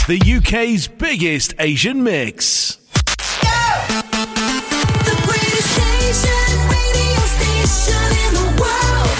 The UK's biggest Asian mix. The greatest radio station in the world.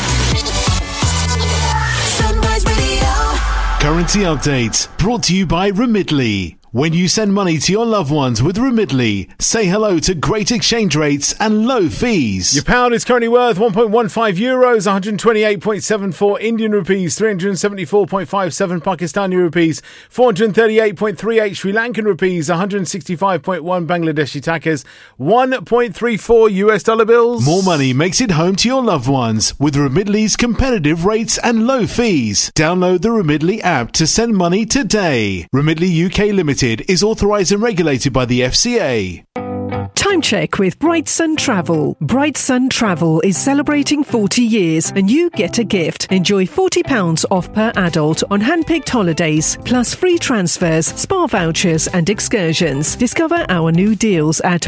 Sunrise Radio. Currency updates brought to you by Remitly. When you send money to your loved ones with Remitly, say hello to great exchange rates and low fees. Your pound is currently worth 1.15 euros, 128.74 Indian rupees, 374.57 Pakistani rupees, 438.38 Sri Lankan rupees, 165.1 Bangladeshi takas, 1.34 US dollar bills. More money makes it home to your loved ones with Remitly's competitive rates and low fees. Download the Remitly app to send money today. Remitly UK Limited is authorised and regulated by the FCA. Time check with Bright Sun Travel. Bright Sun Travel is celebrating 40 years and you get a gift. Enjoy £40 off per adult on hand-picked holidays, plus free transfers, spa vouchers and excursions. Discover our new deals at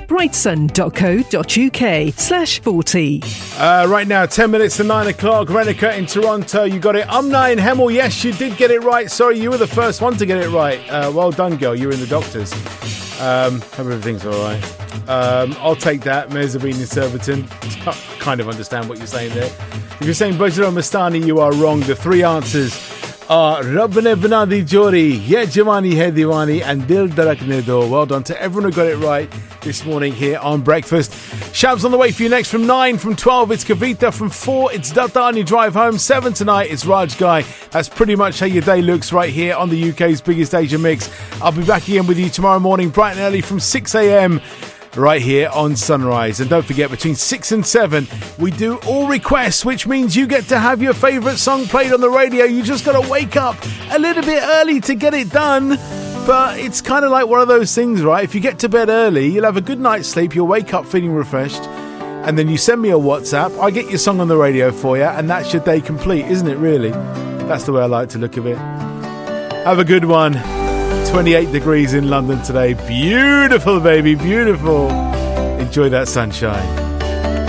brightsun.co.uk/40. Right now, 10 minutes to 9 o'clock. Renica in Toronto, you got it. Umna in Hemel, yes, you did get it right. Sorry, you were the first one to get it right. Well done, girl. You were in the doctors. Hope everything's all right. I'll take that. Mezzabine in Surbiton. I kind of understand what you're saying there. If you're saying Bajra Mastani, you are wrong. The three answers are Rabb ne bana di jori, ye jawani hai diwani, and Dil Dharakne Do. Well done to everyone who got it right this morning here on Breakfast. Shabs on the way for you next from 9, from 12 it's Kavita, from 4 it's Datta on your drive home, 7 tonight it's Raj Guy. That's pretty much how your day looks right here on the UK's biggest Asian mix. I'll be back again with you tomorrow morning bright and early from 6 a.m. right here on Sunrise. And don't forget, between 6 and 7 we do all requests, which means you get to have your favourite song played on the radio. You just got to wake up a little bit early to get it done. But it's kind of like one of those things, right? If you get to bed early, you'll have a good night's sleep, you'll wake up feeling refreshed, and then you send me a WhatsApp, I get your song on the radio for you, and that's your day complete, isn't it, really? That's the way I like to look at it. Have a good one. 28 degrees in London today. Beautiful, baby, beautiful. Enjoy that sunshine.